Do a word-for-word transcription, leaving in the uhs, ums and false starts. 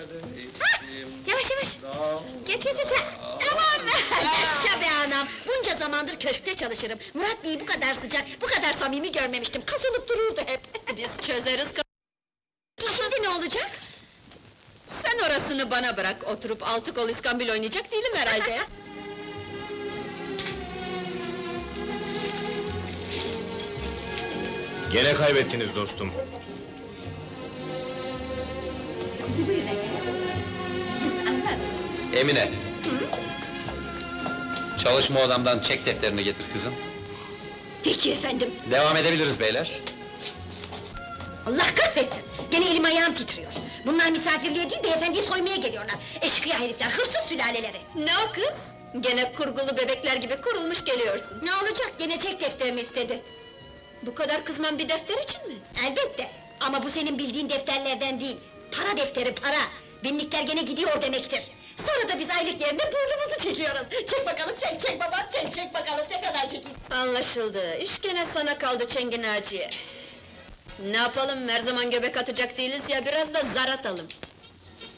Yavaş yavaş! Geç geç geç! Aman! Yaşa be anam! Bunca zamandır köşkte çalışırım. Murat Bey'i bu kadar sıcak, bu kadar samimi görmemiştim. Kasılıp dururdu hep. Biz çözeriz. Şimdi ne olacak? Sen orasını bana bırak, oturup altı kol iskambil oynayacak değilim herhalde. Gene kaybettiniz dostum. Emine! Çalışma odamdan çek defterini getir kızım. Peki efendim. Devam edebiliriz beyler. Allah kahretsin! Gene elim ayağım titriyor. Bunlar misafirliğe değil, beyefendiyi soymaya geliyorlar. Eşkıya herifler, hırsız sülaleleri! Ne o kız? Gene kurgulu bebekler gibi kurulmuş geliyorsun. Ne olacak, gene çek defterimi istedi. Bu kadar kızman bir defter için mi? Elbette! Ama bu senin bildiğin defterlerden değil. Para defteri, para! Binlikler gene gidiyor demektir. Sonra da biz aylık yerine burnumuzu çekiyoruz. Çek bakalım, çek, çek babam, çek, çek bakalım, ne kadar çekeyim? Anlaşıldı, iş gene sana kaldı Çengin Naciye. Ne yapalım, her zaman göbek atacak değiliz ya, biraz da zar atalım.